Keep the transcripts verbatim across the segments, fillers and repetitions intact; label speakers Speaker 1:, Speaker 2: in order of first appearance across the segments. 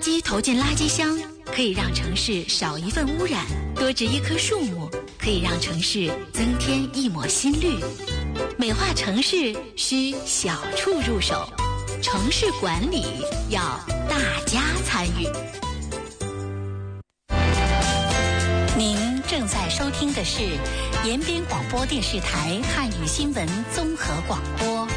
Speaker 1: 圾投进垃圾箱，可以让城市少一份污染；多植一棵树木，可以让城市增添一抹新绿。美化城市需小处入手，城市管理要大家参与。
Speaker 2: 您正在收听的是延边广播电视台汉语新闻综合广播。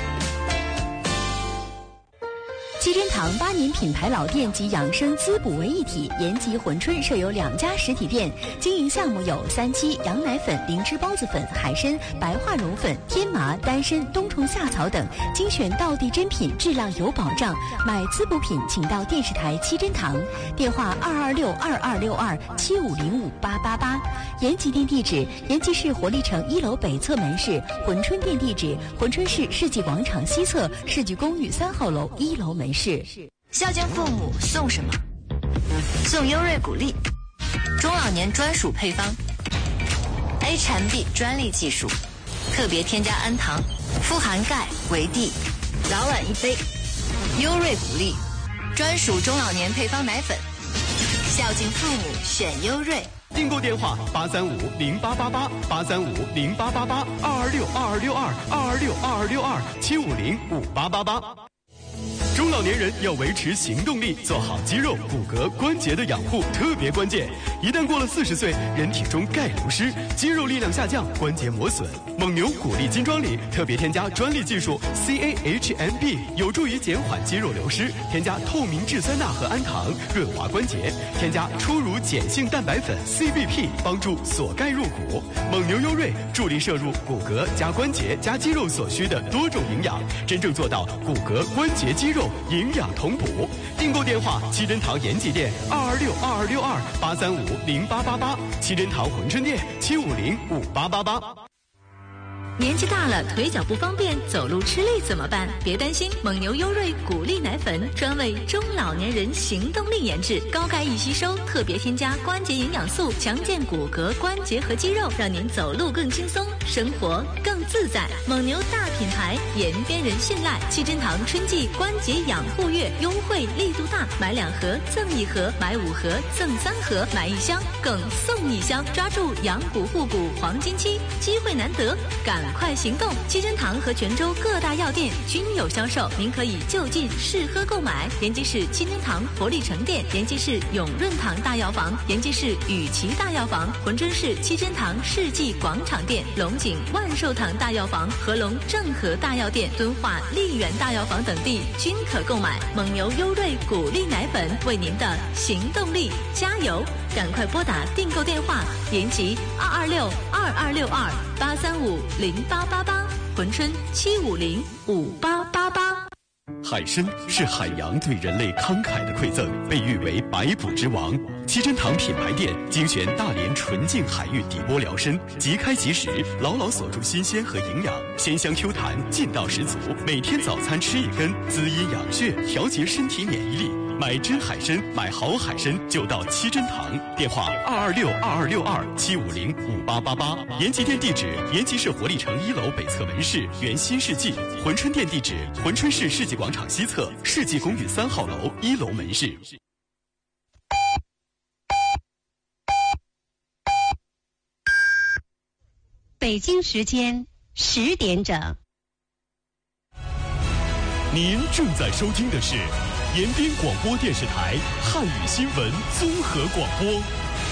Speaker 3: 七珍堂八年品牌老店及养生滋补为一体，延吉珲春设有两家实体店，经营项目有三七、羊奶粉、灵芝孢子粉、海参、白化绒粉、天麻、丹参、冬虫夏草等，精选道地珍品，质量有保障。买滋补品请到电视台七珍堂，电话二二六二二六二七五零五八八八。延吉店地址：延吉市活力城一楼北侧门市；珲春店地址：珲春市世纪广场西侧世纪公寓三号楼一楼门市。
Speaker 4: 孝敬父母送什么？送优瑞谷粒，中老年专属配方 ，H M B 专利技术，特别添加氨糖，富含钙、维 D， 早晚一杯。优瑞谷粒，专属中老年配方奶粉，孝敬父母选优瑞。
Speaker 5: 订购电话八三五零八八八八三五零八八八二二六二二六二二二六二二六二七五零五八八八。中老年人要维持行动力，做好肌肉、骨骼、关节的养护特别关键。一旦过了四十岁，人体中钙流失，肌肉力量下降，关节磨损。蒙牛谷粒金装里特别添加专利技术 C A H M B， 有助于减缓肌肉流失。添加透明质酸钠和氨糖，润滑关节。添加初乳碱性蛋白粉 C B P， 帮助锁钙入骨。蒙牛优瑞助力摄入骨骼加关节加肌肉所需的多种营养，真正做到骨骼、关节、肌肉营养同补。订购电话：七珍堂延吉店二二六二二六二八三五零八八八，七珍堂珲春店七五零五八八八。
Speaker 1: 年纪大了，腿脚不方便，走路吃力怎么办？别担心，蒙牛优瑞谷粒奶粉专为中老年人行动力研制，高钙易吸收，特别添加关节营养素，强健骨骼、关节和肌肉，让您走路更轻松，生活更自在。蒙牛大品牌，延边人信赖。七珍堂春季关节养护月优惠力度大，买两盒赠一盒，买五盒赠三盒，买一箱更送一箱，抓住养骨护骨黄金期，机会难得，赶快行动！七珍堂和泉州各大药店均有销售，您可以就近试喝购买。延吉市七珍堂活力城店、延吉市永润堂大药房、延吉市雨琦大药房、珲春市七珍堂世纪广场店、龙井万寿堂大药房、合龙正和大药店、敦化丽园大药房等地均可购买。蒙牛优瑞谷粒奶粉为您的行动力加油！赶快拨打订购电话：延吉二二六二二六二八三五零八八八，珲春七五零五八八八。
Speaker 5: 海参是海洋对人类慷慨的馈赠，被誉为百补之王。七珍堂品牌店精选大连纯净海域底波辽参，即开即食，牢牢锁住新鲜和营养，鲜香 Q 弹，劲道十足。每天早餐吃一根，滋阴养血，调节身体免疫力。买真海参，买好海参就到七珍堂，电话二二六二二六二七五零五八八八。延吉店地址：延吉市活力城一楼北侧门市原新世纪。珲春店地址：珲春市世纪广场西侧世纪公寓三号楼一楼门市。
Speaker 2: 北京时间十点整。
Speaker 5: 您正在收听的是延边广播电视台汉语新闻综合广播。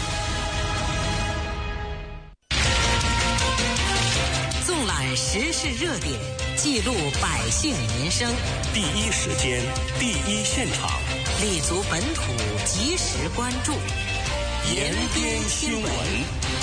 Speaker 6: 纵览时事热点，记录百姓民生，
Speaker 7: 第一时间，第一现场，
Speaker 6: 立足本土，及时关注，
Speaker 7: 延边新闻。